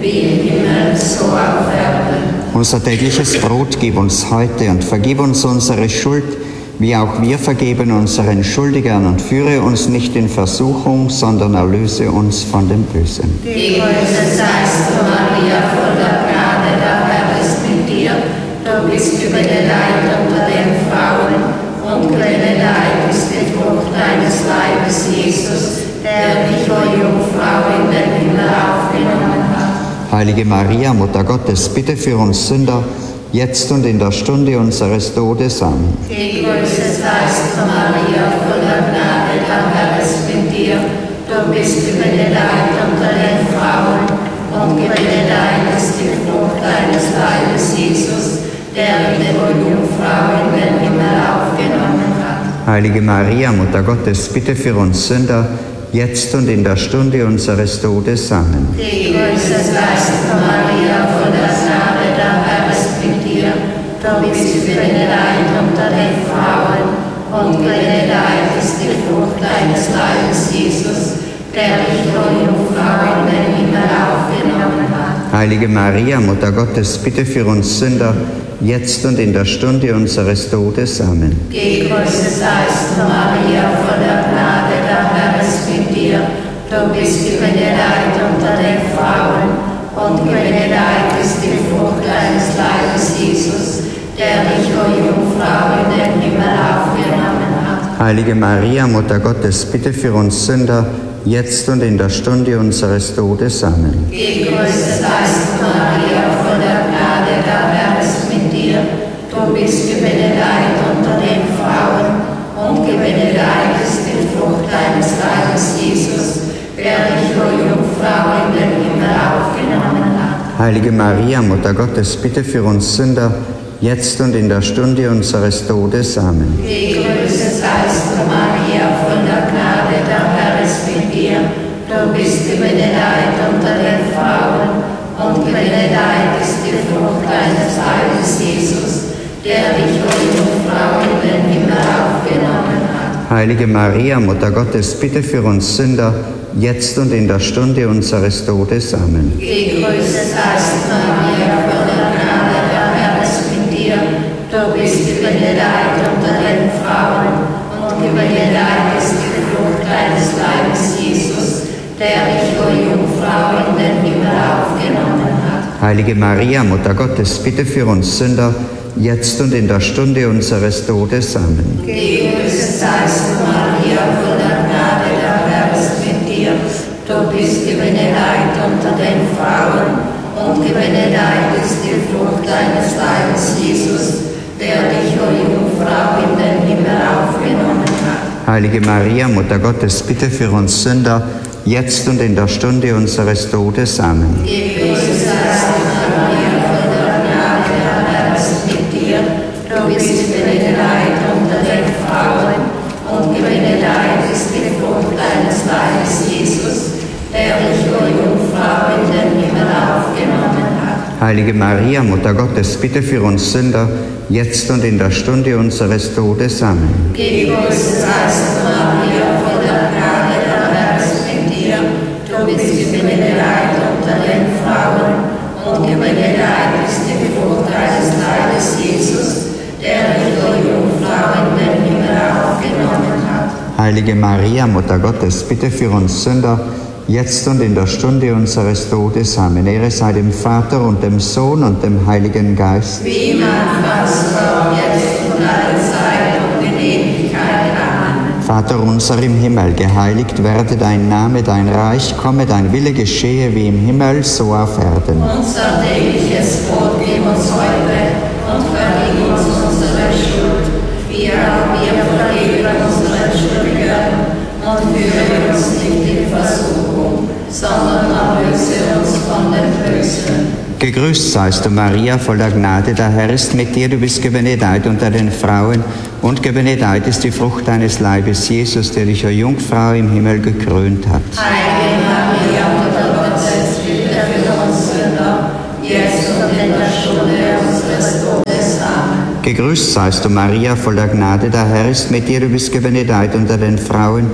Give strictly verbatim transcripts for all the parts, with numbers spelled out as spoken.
wie im Himmel, so auf Erden. Unser tägliches Brot gib uns heute und vergib uns unsere Schuld, wie auch wir vergeben unseren Schuldigern, und führe uns nicht in Versuchung, sondern erlöse uns von dem Bösen. Gegrüßet seist du, Maria, voll der Gnade, der Herr ist mit dir. Du bist gebenedeit unter den Frauen, und gebenedeit ist die Frucht deines Leibes, Jesus, der dich, o Jungfrau, in den Himmel aufgenommen hat. Heilige Maria, Mutter Gottes, bitte für uns Sünder, jetzt und in der Stunde unseres Todes. Amen. Gegrüßet seist du, Maria, voll der Gnade, der Herr ist mit dir. Du bist gebenedeit unter den Frauen, und gebenedeit ist die Frucht deines Leibes, Jesus, der dich, o Jungfrau, in den Himmel aufgenommen hat. Heilige Maria, Mutter Gottes, bitte für uns Sünder, jetzt und in der Stunde unseres Todes. Amen. Gegrüßet seist du, Maria, voll der Gnade, der Herr ist mit dir. Du bist gebenedeit unter den Frauen, und gebenedeit ist die Frucht deines Leibes, Jesus, der dich, o Jungfrau, in den Himmel aufgenommen hat. Heilige Maria, Mutter Gottes, bitte für uns Sünder, jetzt und in der Stunde unseres Todes. Amen. Gegrüßet seist du, Maria, voll der Gnade, der Herr ist mit dir. Du bist gebenedeit unter den Frauen, und gebenedeit ist die Frucht deines Leibes, Jesus, der dich, o Jungfrau, in den Himmel aufgenommen hat. Heilige Maria, Mutter Gottes, bitte für uns Sünder, jetzt und in der Stunde unseres Todes. Amen. Gegrüßet seist du, Maria, voll der Gnade, der Herr ist mit dir. Du bist gebenedeit unter den Frauen, und gebenedeit ist die Frucht deines Leibes, Jesus, der dich, o Jungfrau, in den Himmel aufgenommen hat. Heilige Maria, Mutter Gottes, bitte für uns Sünder, jetzt und in der Stunde unseres Todes. Amen. Gegrüßet seist du, Maria, voll der Gnade, der Herr ist mit dir. Du bist gebenedeit unter den Frauen, und gebenedeit ist die Frucht deines Leibes, Jesus, der dich, o Jungfrau, in den Himmel aufgenommen hat. Heilige Maria, Mutter Gottes, bitte für uns Sünder, jetzt und in der Stunde unseres Todes. Amen. Gegrüßet seist du, Maria, voll der Gnade, der Herr ist mit dir. Du bist gebenedeit unter den Frauen, und gebenedeit ist die Frucht deines Leibes, Jesus, der dich, o Jungfrau, in den Himmel aufgenommen hat. Heilige Maria, Mutter Gottes, bitte für uns Sünder, jetzt und in der Stunde unseres Todes. Amen. Gegrüßet seist du, Maria, voll der Gnade, der Herr ist mit dir. Du bist gebenedeit unter den Frauen, und gebenedeit ist die Frucht deines Leibes, Jesus, der dich, o Jungfrau, in den Himmel aufgenommen hat. Heilige Maria, Mutter Gottes, bitte für uns Sünder, jetzt und in der Stunde unseres Todes. Amen. Gegrüßet seist du, Maria, voll der Gnade, der Herr ist mit dir. Du bist gebenedeit unter den Frauen, und gebenedeit ist die Frucht deines Leibes, Jesus, der dich, o Jungfrau, in den Himmel aufgenommen hat. Heilige Maria, Mutter Gottes, bitte für uns Sünder, jetzt und in der Stunde unseres Todes. Amen. Gegrüßet seist du, Maria, voll der Gnade, der Herr ist mit dir. Du bist gebenedeit unter den Frauen, und gebenedeit ist die Frucht deines Leibes, Jesus, der dich, o Jungfrau, in den Himmel aufgenommen hat. Heilige Maria, Mutter Gottes, bitte für uns Sünder, jetzt und in der Stunde unseres Todes. Amen. Ehre sei dem Vater und dem Sohn und dem Heiligen Geist. Wie im Anfang, so auch jetzt und alle Zeit und in Ewigkeit. Amen. Vater unser im Himmel, geheiligt werde dein Name, dein Reich komme, dein Wille geschehe wie im Himmel, so auf Erden. Unser tägliches Brot gib uns heute, und vergib uns unsere Schuld, wie auch wir vergeben unseren Schuldigern, und führe uns nicht in Versuchung, sondern erlöse uns von dem Bösen. Gegrüßt seist du, Maria, voller Gnade, der Herr ist mit dir, du bist gebenedeit unter den Frauen, und gebenedeit ist die Frucht deines Leibes, Jesus, der dich, o Jungfrau, im Himmel gekrönt hat. Heilige Maria, Mutter Gottes, bitte für uns Sünder, jetzt und in der Stunde unseres Todes. Amen. Gegrüßt seist du, Maria, voller Gnade, der Herr ist mit dir, du bist gebenedeit unter den Frauen,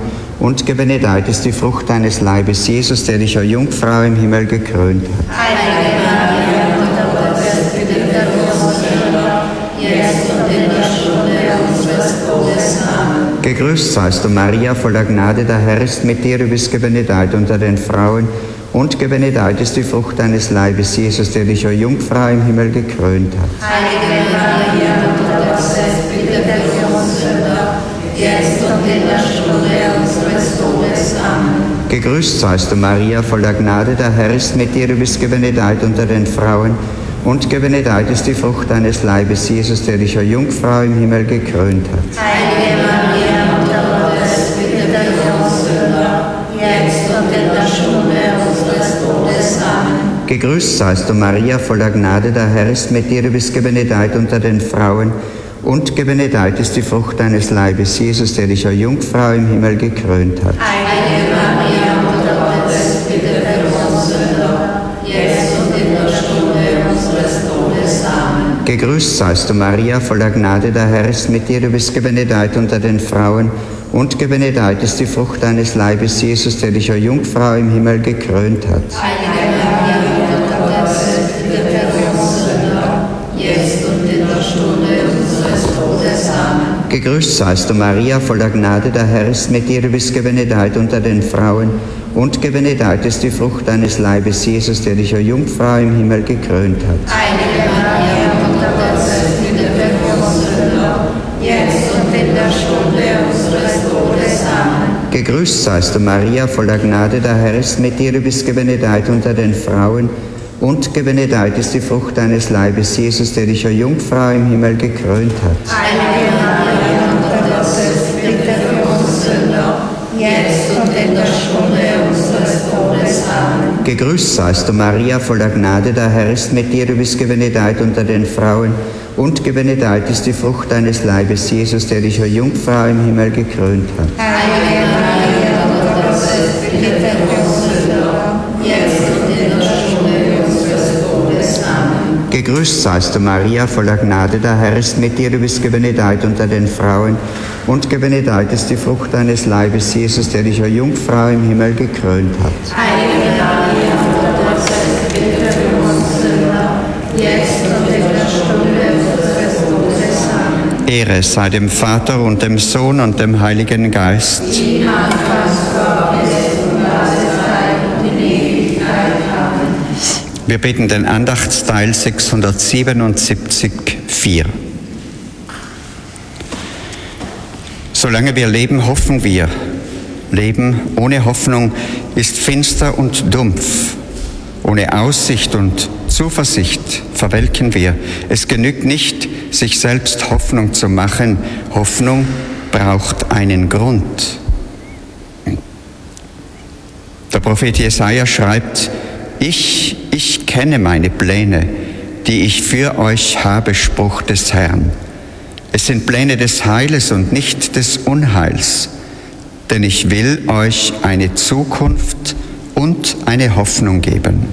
und gebenedeit ist die Frucht deines Leibes, Jesus, der dich, o Jungfrau, im Himmel gekrönt hat. Heilige Maria, Mutter Gottes, bitte für uns Sünder, jetzt und in der Stunde unseres Todes. Amen. Gegrüßt seist du, Maria, voller Gnade, der Herr ist mit dir, du bist gebenedeit unter den Frauen, und gebenedeit ist die Frucht deines Leibes, Jesus, der dich, o Jungfrau, im Himmel gekrönt hat. Heilige Maria, Mutter Gottes, bitte für uns Sünder, jetzt und in der Stunde unseres Todes. Amen. Gegrüßt seist du, Maria, voller Gnade, der Herr ist mit dir, du bist gebenedeit unter den Frauen, und gebenedeit ist die Frucht deines Leibes, Jesus, der dich, o Jungfrau, im Himmel gekrönt hat. Heilige Maria, Mutter Gottes, bitte für uns Sünder, jetzt und in der Stunde unseres Todes. Amen. Gegrüßt seist du, Maria, voller Gnade, der Herr ist mit dir, du bist gebenedeit unter den Frauen, und gebenedeit ist die Frucht deines Leibes, Jesus, der dich, o Jungfrau, im Himmel gekrönt hat. Heilige Maria, Mutter Gottes, bitte für uns Sünder, jetzt und in der Stunde unseres Todes. Amen. Gegrüßt seist du, Maria, voller Gnade, der Herr ist mit dir, du bist gebenedeit unter den Frauen, und gebenedeit ist die Frucht deines Leibes, Jesus, der dich, o Jungfrau, im Himmel gekrönt hat. Heilige Maria, Mutter Gottes, bitte für uns Sünder, jetzt und in der Stunde unseres Todes. Amen. Gegrüßt seist du, Maria, voller Gnade, der Herr ist mit dir, du bist gebenedeit unter den Frauen, und gebenedeit ist die Frucht deines Leibes, Jesus, der dich, o Jungfrau, im Himmel gekrönt hat. Heilige Maria, Mutter Gottes, bitte für uns Sünder, jetzt und in der Stunde unseres Todes. Amen. Gegrüßt seist du, Maria, voller Gnade, der Herr ist mit dir, du bist gebenedeit unter den Frauen, und gebenedeit ist die Frucht deines Leibes, Jesus, der dich, o Jungfrau, im Himmel gekrönt hat. Heilige Maria, Mutter Gottes, bitte für uns Sünder, jetzt und in der Stunde unseres Todes. Amen. Gegrüßt seist du, Maria, voller Gnade, der Herr ist mit dir, du bist gebenedeit unter den Frauen, und gebenedeit ist die Frucht deines Leibes, Jesus, der dich, o Jungfrau, im Himmel gekrönt hat. Heilige Maria, Mutter Gottes, bitte für uns Sünder, jetzt und in der Stunde unseres Todes. Amen. Gegrüßt seist du, Maria, voller Gnade, der Herr ist mit dir, du bist gebenedeit unter den Frauen, und gebenedeit ist die Frucht deines Leibes, Jesus, der dich, o Jungfrau, im Himmel gekrönt hat. Heilige Maria, Mutter Gottes, bitte für uns Sünder, jetzt und in der Stunde unseres Todes. Amen. Ehre sei dem Vater und dem Sohn und dem Heiligen Geist. Die Anfangs war, jetzt und alle Zeit und in Ewigkeit. Amen. Wir beten den Andachtsteil sechshundertsiebenundsiebzig, vier. Solange wir leben, hoffen wir. Leben ohne Hoffnung ist finster und dumpf. Ohne Aussicht und Zuversicht verwelken wir. Es genügt nicht, sich selbst Hoffnung zu machen. Hoffnung braucht einen Grund. Der Prophet Jesaja schreibt: Ich, ich kenne meine Pläne, die ich für euch habe, Spruch des Herrn. Es sind Pläne des Heiles und nicht des Unheils, denn ich will euch eine Zukunft und eine Hoffnung geben.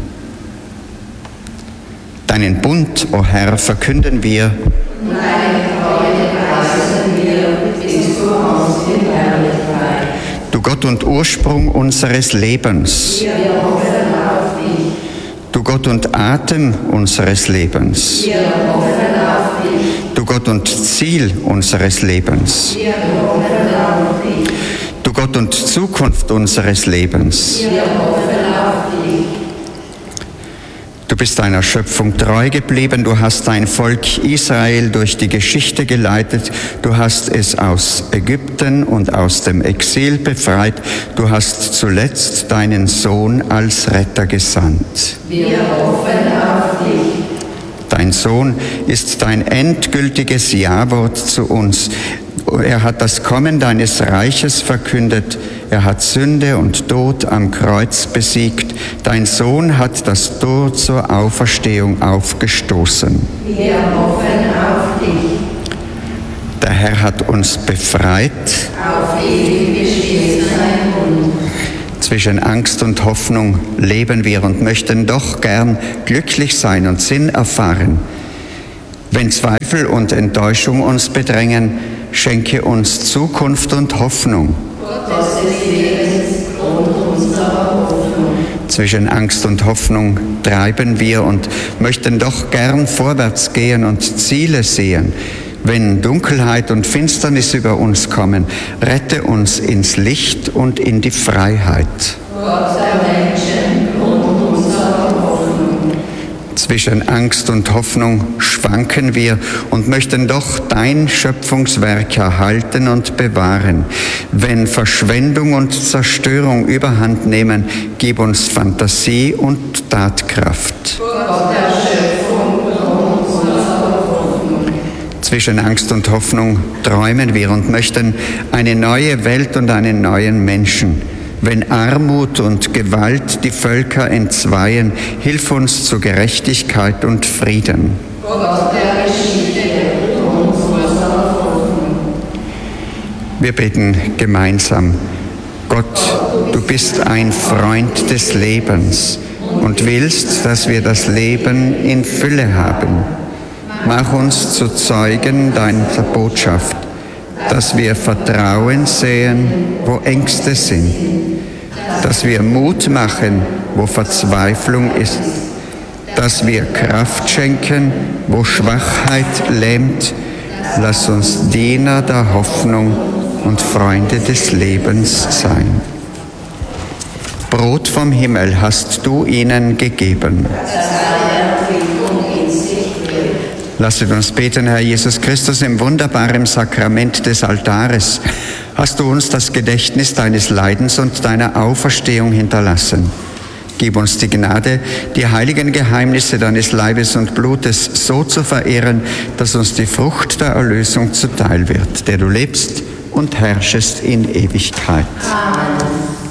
Deinen Bund, o Herr, verkünden wir. Und deine Freude preisen wir bis zu uns in Herrlichkeit. Du Gott und Ursprung unseres Lebens. Wir hoffen auf dich. Du Gott und Atem unseres Lebens. Wir hoffen auf dich. Du Gott und Ziel unseres Lebens. Wir hoffen auf dich. Du Gott und Zukunft unseres Lebens. Wir hoffen auf dich. Du bist deiner Schöpfung treu geblieben, du hast dein Volk Israel durch die Geschichte geleitet, du hast es aus Ägypten und aus dem Exil befreit, du hast zuletzt deinen Sohn als Retter gesandt. Wir hoffen auf dich. Dein Sohn ist dein endgültiges Ja-Wort zu uns. Er hat das Kommen deines Reiches verkündet. Er hat Sünde und Tod am Kreuz besiegt. Dein Sohn hat das Tor zur Auferstehung aufgestoßen. Wir hoffen auf dich. Der Herr hat uns befreit. Auf ewig besteht sein Bund. Zwischen Angst und Hoffnung leben wir und möchten doch gern glücklich sein und Sinn erfahren. Wenn Zweifel und Enttäuschung uns bedrängen, schenke uns Zukunft und Hoffnung. Zwischen Angst und Hoffnung treiben wir und möchten doch gern vorwärts gehen und Ziele sehen. Wenn Dunkelheit und Finsternis über uns kommen, rette uns ins Licht und in die Freiheit. Gott der Menschen, Grund unserer Hoffnung. Zwischen Angst und Hoffnung schwanken wir und möchten doch dein Schöpfungswerk erhalten und bewahren. Wenn Verschwendung und Zerstörung überhand nehmen, gib uns Fantasie und Tatkraft. Gott der Schöpfung und unserer Hoffnung. Zwischen Angst und Hoffnung träumen wir und möchten eine neue Welt und einen neuen Menschen. Wenn Armut und Gewalt die Völker entzweien, hilf uns zu Gerechtigkeit und Frieden. Gott der Geschichte und unserer Hoffnung. Wir beten gemeinsam. Gott, du bist ein Freund des Lebens und willst, dass wir das Leben in Fülle haben. Mach uns zu Zeugen deiner Botschaft, dass wir Vertrauen sehen, wo Ängste sind, dass wir Mut machen, wo Verzweiflung ist, dass wir Kraft schenken, wo Schwachheit lähmt. Lass uns Diener der Hoffnung und Freunde des Lebens sein. Brot vom Himmel hast du ihnen gegeben. Lasset uns beten, Herr Jesus Christus, im wunderbaren Sakrament des Altares hast du uns das Gedächtnis deines Leidens und deiner Auferstehung hinterlassen. Gib uns die Gnade, die heiligen Geheimnisse deines Leibes und Blutes so zu verehren, dass uns die Frucht der Erlösung zuteil wird, der du lebst und herrschest in Ewigkeit. Amen.